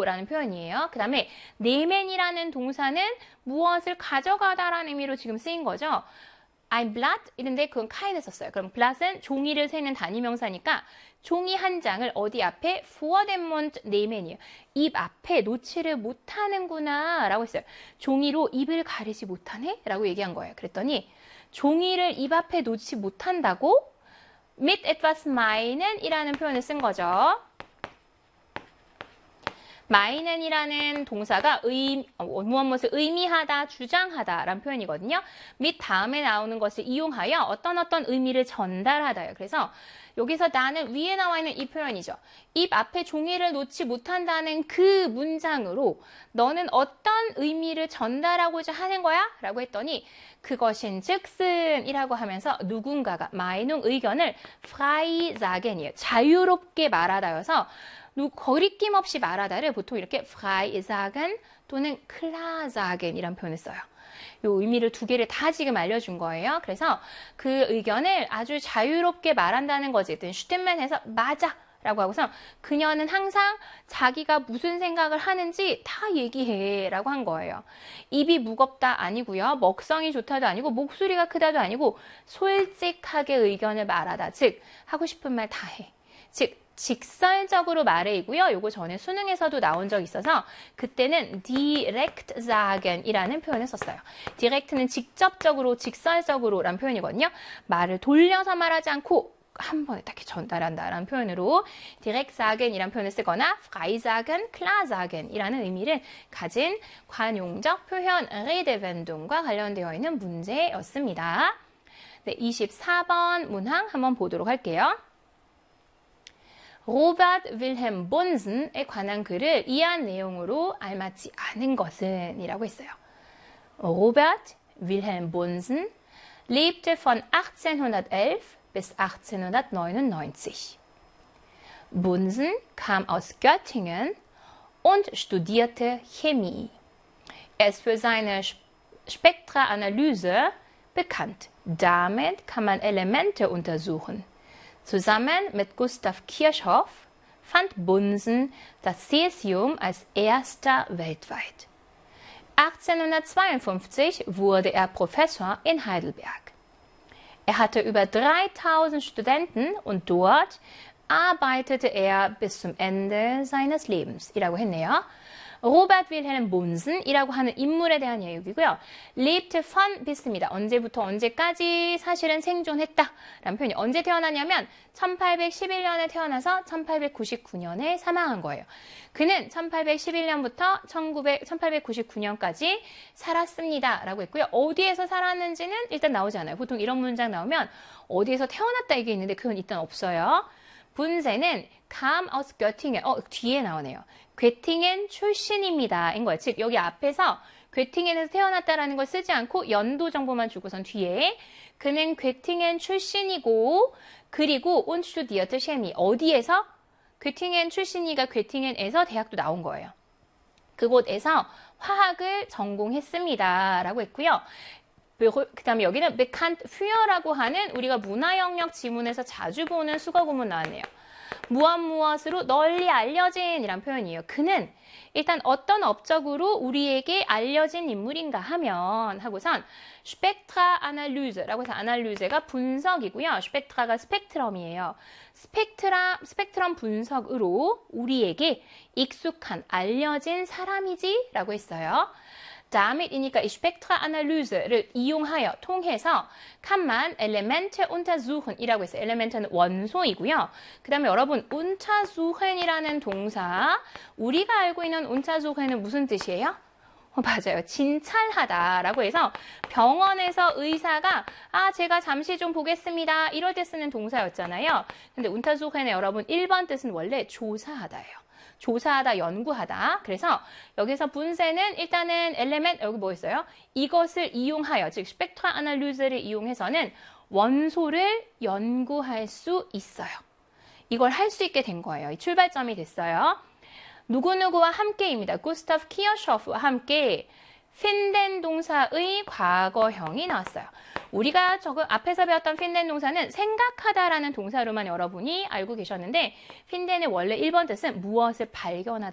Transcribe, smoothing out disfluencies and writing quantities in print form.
라는 표현이에요. 그 다음에 nemen이라는 동사는 무엇을 가져가다라는 의미로 지금 쓰인 거죠. ein Blatt 이런데 그건 keine 썼어요. 그럼 Blatt은 종이를 세는 단위명사니까 종이 한 장을 어디 앞에 vor dem Mund nemen이에요. 입 앞에 놓지를 못하는구나 라고 했어요. 종이로 입을 가리지 못하네? 라고 얘기한 거예요. 그랬더니 종이를 입 앞에 놓지 못한다고 mit etwas meinen 이라는 표현을 쓴 거죠. meinen이라는 동사가 무엇을 의미하다, 주장하다 라는 표현이거든요. mit 다음에 나오는 것을 이용하여 어떤 의미를 전달하다요. 그래서 여기서 나는 위에 나와 있는 이 표현이죠. 입 앞에 종이를 놓지 못한다는 그 문장으로 너는 어떤 의미를 전달하고자 하는 거야? 라고 했더니 그것인 즉슨이라고 하면서 누군가가 Meinung 의견을 frei sagen이에요. 자유롭게 말하다여서 거리낌 없이 말하다를 보통 이렇게 frei sagen 또는 klar sagen 이란 표현을 써요. 이 의미를 두 개를 다 지금 알려준 거예요. 그래서 그 의견을 아주 자유롭게 말한다는 거지. 슈텐맨에서 맞아 라고 하고서 그녀는 항상 자기가 무슨 생각을 하는지 다 얘기해 라고 한 거예요. 입이 무겁다 아니고요. 먹성이 좋다도 아니고 목소리가 크다도 아니고 솔직하게 의견을 말하다. 즉 하고 싶은 말 다 해. 즉 직설적으로 말해이고요. 요거 전에 수능에서도 나온 적 있어서 그때는 direct sagen 이라는 표현을 썼어요. direct는 직접적으로, 직설적으로 라는 표현이거든요. 말을 돌려서 말하지 않고 한 번에 딱 전달한다라는 표현으로 direct sagen 이라는 표현을 쓰거나 frei sagen, klar sagen 이라는 의미를 가진 관용적 표현 redewendung과 관련되어 있는 문제였습니다. 네, 24번 문항 한번 보도록 할게요. 로버트 윌helm 본슨에 관한 글을 이한 내용으로 알맞지 않은 것은 이라고 했어요. Robert Wilhelm Bunsen lebte von 1811 bis 1899. Bunsen kam aus Göttingen und studierte Chemie. Er ist für seine Spektraanalyse bekannt. Damit kann man Elemente untersuchen. Zusammen mit Gustav Kirchhoff fand Bunsen das Cäsium als erster weltweit. 1852 wurde er Professor in Heidelberg. Er hatte über 3000 Studenten und dort arbeitete er bis zum Ende seines Lebens. 이라고 했네요. 로버트 윌헬m 본슨이라고 하는 인물에 대한 얘기고요. lebte von bis입니다. 언제부터 언제까지 사실은 생존했다 라는 표현이 언제 태어났냐면 1811년에 태어나서 1899년에 사망한 거예요. 그는 1811년부터 1899년까지 살았습니다 라고 했고요. 어디에서 살았는지는 일단 나오지 않아요. 보통 이런 문장 나오면 어디에서 태어났다 이게 있는데 그건 일단 없어요. 분세는 kam aus Göttingen. 뒤에 나오네요. 괴팅엔 출신입니다. 인 거예요. 즉 여기 앞에서 괴팅엔에서 태어났다라는 걸 쓰지 않고 연도 정보만 주고선 뒤에 그는 괴팅엔 출신이고 그리고 und studierte Chemie. 어디에서? 괴팅엔 출신이가 괴팅엔에서 대학도 나온 거예요. 그곳에서 화학을 전공했습니다. 라고 했고요. 그 다음에 여기는 bekannt für라고 하는 우리가 문화 영역 지문에서 자주 보는 수거 구문 나왔네요. 무엇으로 널리 알려진 이란 표현이에요. 그는 일단 어떤 업적으로 우리에게 알려진 인물인가 하면 하고선 Spektraanalyse라고 해서 아날리제가 분석이고요. Spektra가 스펙트럼이에요. 스펙트럼 분석으로 우리에게 익숙한 알려진 사람이지 라고 했어요. damit이니까 이 Spektraanalyse를 이용하여 통해서 kann man Elemente untersuchen 이라고 했어요. Elemente는 원소이고요. 그 다음에 여러분 untersuchen이라는 동사 우리가 알고 있는 untersuchen은 무슨 뜻이에요? 맞아요. 진찰하다라고 해서 병원에서 의사가 제가 잠시 좀 보겠습니다. 이럴 때 쓰는 동사였잖아요. 근데 untersuchen의 여러분 1번 뜻은 원래 조사하다예요. 조사하다, 연구하다. 그래서 여기서 분세는 일단은 엘레멘트 여기 뭐 있어요? 이것을 이용하여 즉 스펙트라아날리즈를 이용해서는 원소를 연구할 수 있어요. 이걸 할 수 있게 된 거예요. 이 출발점이 됐어요. 누구누구와 함께입니다. 구스타프 키어쇼프와 함께 핀덴 동사의 과거형이 나왔어요. 우리가 앞에서 배웠던 핀덴 동사는 생각하다라는 동사로만 여러분이 알고 계셨는데 핀덴의 원래 1번 뜻은 무엇을 발견하다.